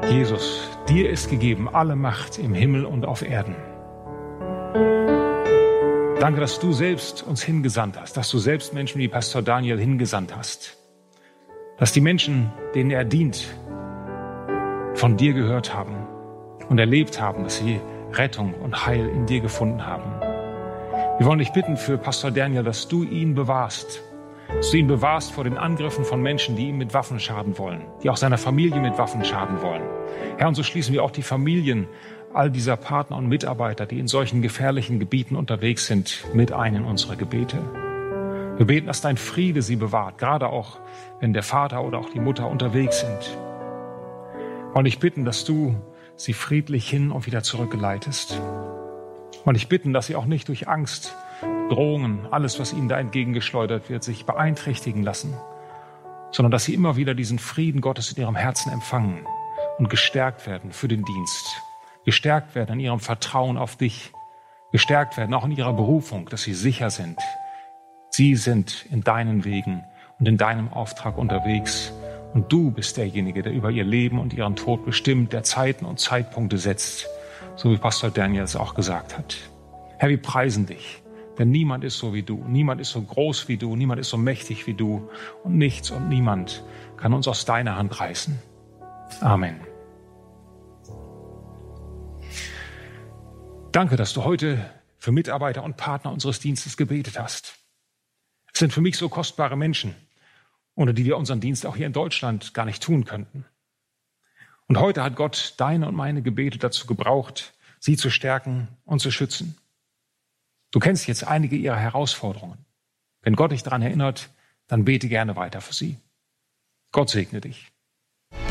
Jesus, dir ist gegeben alle Macht im Himmel und auf Erden. Danke, dass du selbst uns hingesandt hast, dass du selbst Menschen wie Pastor Daniel hingesandt hast. Dass die Menschen, denen er dient, von dir gehört haben und erlebt haben, dass sie Rettung und Heil in dir gefunden haben. Wir wollen dich bitten für Pastor Daniel, dass du ihn bewahrst. Dass du ihn bewahrst vor den Angriffen von Menschen, die ihm mit Waffen schaden wollen, die auch seiner Familie mit Waffen schaden wollen. Herr, und so schließen wir auch die Familien all dieser Partner und Mitarbeiter, die in solchen gefährlichen Gebieten unterwegs sind, mit ein in unsere Gebete. Wir beten, dass dein Friede sie bewahrt, gerade auch, wenn der Vater oder auch die Mutter unterwegs sind. Und ich bitten, dass du sie friedlich hin und wieder zurückgeleitest. Und ich bitten, dass sie auch nicht durch Angst, Drohungen, alles, was ihnen da entgegengeschleudert wird, sich beeinträchtigen lassen, sondern dass sie immer wieder diesen Frieden Gottes in ihrem Herzen empfangen und gestärkt werden für den Dienst, gestärkt werden in ihrem Vertrauen auf dich, gestärkt werden auch in ihrer Berufung, dass sie sicher sind. Sie sind in deinen Wegen und in deinem Auftrag unterwegs und du bist derjenige, der über ihr Leben und ihren Tod bestimmt, der Zeiten und Zeitpunkte setzt, so wie Pastor Daniel es auch gesagt hat. Herr, wir preisen dich. Denn niemand ist so wie du, niemand ist so groß wie du, niemand ist so mächtig wie du und nichts und niemand kann uns aus deiner Hand reißen. Amen. Danke, dass du heute für Mitarbeiter und Partner unseres Dienstes gebetet hast. Es sind für mich so kostbare Menschen, ohne die wir unseren Dienst auch hier in Deutschland gar nicht tun könnten. Und heute hat Gott deine und meine Gebete dazu gebraucht, sie zu stärken und zu schützen. Du kennst jetzt einige ihrer Herausforderungen. Wenn Gott dich daran erinnert, dann bete gerne weiter für sie. Gott segne dich.